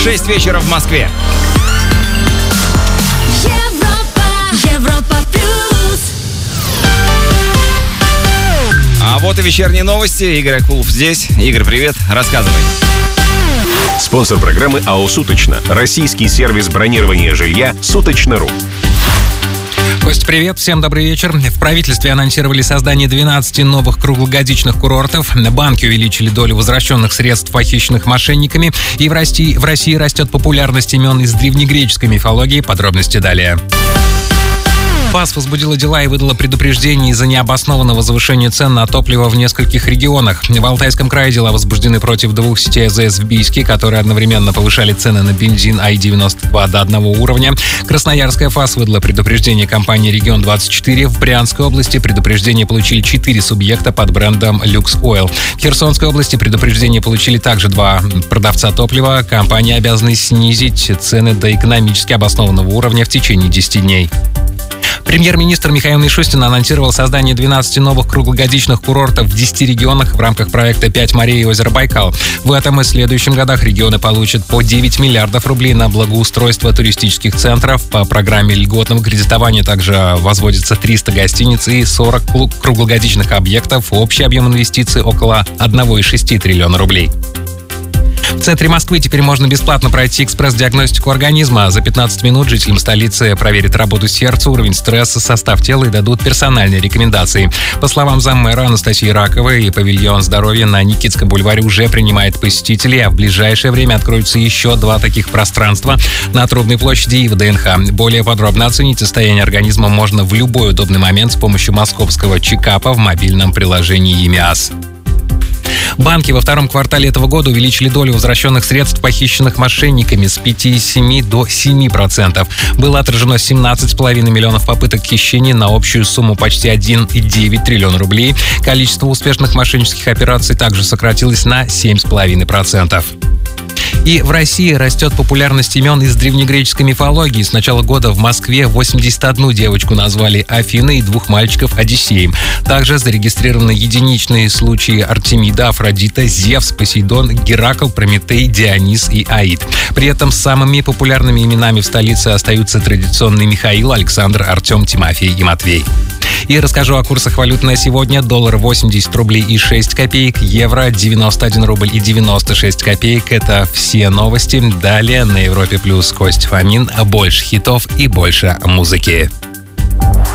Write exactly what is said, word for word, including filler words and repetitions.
шесть вечера в Москве. А вот и вечерние новости. Игорь Акулов здесь. Игорь, привет. Рассказывай. Спонсор программы АО «Суточно». Российский сервис бронирования жилья «Суточно.ру». Кость, привет, всем добрый вечер. В правительстве анонсировали создание двенадцати новых круглогодичных курортов. Банки увеличили долю возвращенных средств, похищенных мошенниками. И в России, в России растет популярность имен из древнегреческой мифологии. Подробности далее. ФАС возбудила дела и выдала предупреждение из-за необоснованного завышения цен на топливо в нескольких регионах. В Алтайском крае дела возбуждены против двух сетей АЗС в Бийске, которые одновременно повышали цены на бензин ай девяносто два до одного уровня. Красноярская ФАС выдала предупреждение компании «Регион двадцать четыре». В Брянской области предупреждение получили четыре субъекта под брендом «Люкс Ойл». В Херсонской области предупреждение получили также два продавца топлива. Компании обязаны снизить цены до экономически обоснованного уровня в течение десяти дней. Премьер-министр Михаил Мишустин анонсировал создание двенадцати новых круглогодичных курортов в десяти регионах в рамках проекта «Пять морей и озеро Байкал». В этом и следующем годах регионы получат по девять миллиардов рублей на благоустройство туристических центров. По программе льготного кредитования также возводится триста гостиниц и сорок круглогодичных объектов. Общий объем инвестиций около одного целых шесть десятых триллиона рублей. В центре Москвы теперь можно бесплатно пройти экспресс-диагностику организма. За пятнадцать минут жителям столицы проверят работу сердца, уровень стресса, состав тела и дадут персональные рекомендации. По словам заммэра Анастасии Раковой, павильон здоровья на Никитском бульваре уже принимает посетителей, а в ближайшее время откроются еще два таких пространства на Трубной площади и в ДНХ. Более подробно оценить состояние организма можно в любой удобный момент с помощью московского чекапа в мобильном приложении ЕМИАС. Банки во втором квартале этого года увеличили долю возвращенных средств, похищенных мошенниками, с пяти целых семи десятых до семи процентов. Было отражено семнадцать целых пять десятых миллионов попыток хищения на общую сумму почти один целых девять десятых триллиона рублей. Количество успешных мошеннических операций также сократилось на семь целых пять десятых процента. И в России растет популярность имен из древнегреческой мифологии. С начала года в Москве восемьдесят одну девочку назвали Афиной и двух мальчиков Одиссеем. Также зарегистрированы единичные случаи Артемида, Афродита, Зевс, Посейдон, Геракл, Прометей, Дионис и Аид. При этом самыми популярными именами в столице остаются традиционные Михаил, Александр, Артем, Тимофей и Матвей. И расскажу о курсах валют на сегодня. Доллар восемьдесят рублей и шесть копеек, евро девяносто один рубль и девяносто шесть копеек. Это все новости. Далее на Европе Плюс Кость Фомин. Больше хитов и больше музыки.